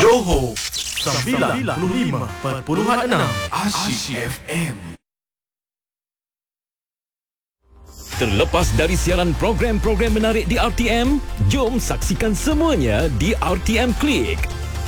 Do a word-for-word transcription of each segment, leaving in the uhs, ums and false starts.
Johor sembilan puluh lima perpuluhan enam Asyik F M. Terlepas dari siaran program-program menarik di R T M, jom saksikan semuanya di R T M Klik.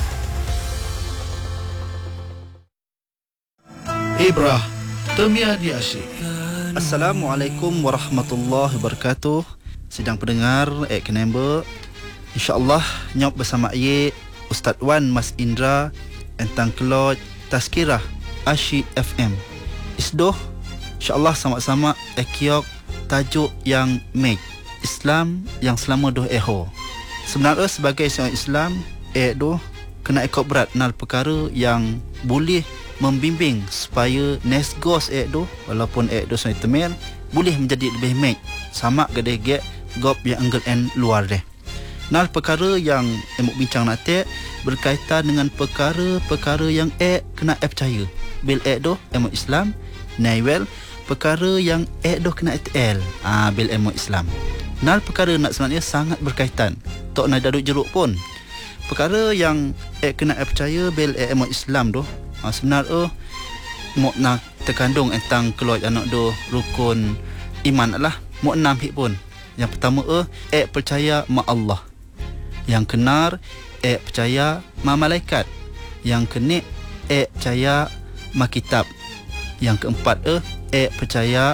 Ibrah, Temia di Asyik. Assalamualaikum warahmatullahi wabarakatuh. Sidang pendengar, ek kenamba. InsyaAllah nyop bersama ye Ustaz Wan Mas Indra tentang keloj Tazkirah Asyik F M. Isdoh, insyaAllah sama-sama ekiok tajuk yang make Islam yang selama doh eho. Sebenarnya sebagai seorang Islam, eh doh kena ikut berat nal perkara yang boleh membimbing supaya nesgos eh doh walaupun eh doh seorang temel boleh menjadi lebih make sama gede get gop yang angle and luar deh. Nal perkara yang emok bincang nak tek berkaitan dengan perkara-perkara yang eh kena eh percaya. Bil eh doh emok Islam, naywel perkara yang eh doh kena T L ah bil emo Islam. Nal perkara nak sebenarnya sangat berkaitan. Tok nak daduk jeruk pun. Perkara yang eh kena eh percaya bil eh emo Islam doh ah, sebenarnya mok nak terkandung tentang keluar anak doh rukun iman lah. Mok enam hik pun. Yang pertama eh eh percaya ma Allah. Yang kenar eh percaya ma malaikat. Yang kenik eh percaya ma kitab. Yang keempat eh eh percaya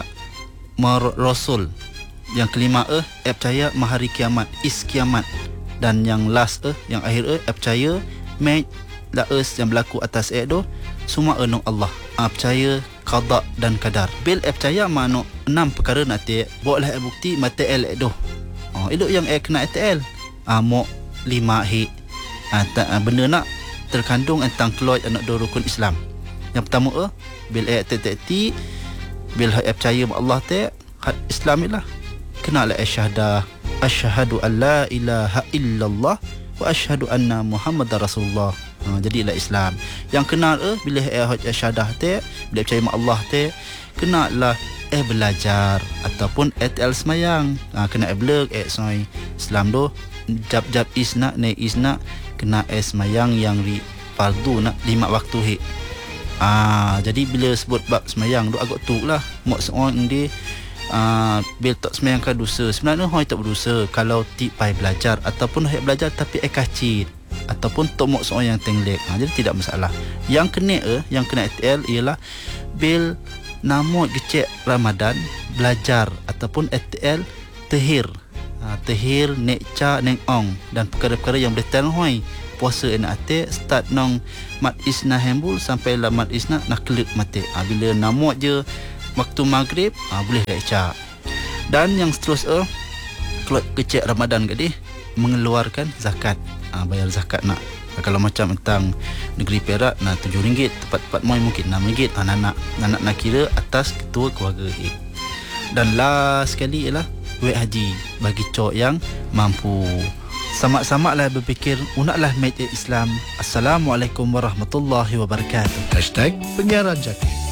ma rasul. Yang kelima eh eh percaya ma hari kiamat, is kiamat. Dan yang last eh yang akhir eh eh percaya mai laes yang berlaku atas eh doh semua enung Allah. Ah percaya qada dan qadar. Bil eh percaya mano enam perkara nak te boleh eh bukti mate el eh doh. Oh elok yang eh kena T L. Ah mo lima hi. Ah ta, ah, benda nak terkandung tentang keluar anak doh rukun Islam. Yang pertama eh bil eh te-te bil eh percaya Allah te Islam lah. Kenalah syahadah asyhadu an la ilaha illallah wa asyhadu anna muhammadar rasulullah. Ha, jadilah Islam. Yang kenal eh bila eh syahadah te bila percaya Allah te kenalah eh belajar ataupun eh T L semayang. Ha, kena eh beleg eh soi Islam doh jab-jab isna ne isna kena eh semayang yang ri fardu nak lima waktu hik. Ah, jadi bila sebut bab semayang duk agak tu lah mak seorang dia ah, bila tak semayang kan dosa. Sebenarnya hoi tak berdosa kalau tipai belajar ataupun hoi belajar tapi eh kacit ataupun tok mak seorang yang tenglek. Ah, jadi tidak masalah. Yang kena eh yang kena T L ialah bil namut gecek Ramadan belajar ataupun T L tehir. Ah, tehir nekca neng ong dan perkara-perkara yang boleh tan hoi puasa enak ate start nong mat isna hembul sampai la mat isna nak klik mate. Ha, bila namuk je waktu maghrib ha, boleh lecak. Dan yang seterusnya kalau kecek Ramadan gadi mengeluarkan zakat. Ha, bayar zakat nak. Ha, kalau macam tentang negeri Perak nak tujuh ringgit, tempat-tempat moi mungkin enam ringgit. Ha, anak anak nak kira atas ketua keluarga. Eh. Dan last sekali ialah duit haji bagi cowok yang mampu. Sama-sama lah berfikir unaklah media Islam. Assalamualaikum warahmatullahi wabarakatuh. Hashtag Penyiaran Jati.